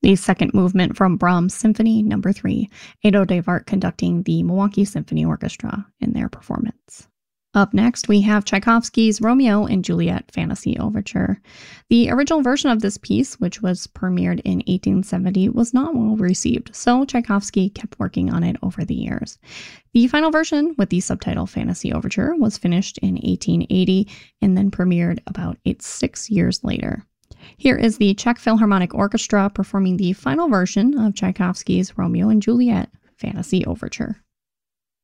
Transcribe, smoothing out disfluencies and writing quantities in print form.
The second movement from Brahms' Symphony No. 3, Ado Devart conducting the Milwaukee Symphony Orchestra in their performance. Up next, we have Tchaikovsky's Romeo and Juliet Fantasy Overture. The original version of this piece, which was premiered in 1870, was not well received, so Tchaikovsky kept working on it over the years. The final version, with the subtitle Fantasy Overture, was finished in 1880 and then premiered about 6 years later. Here is the Czech Philharmonic Orchestra performing the final version of Tchaikovsky's Romeo and Juliet Fantasy Overture.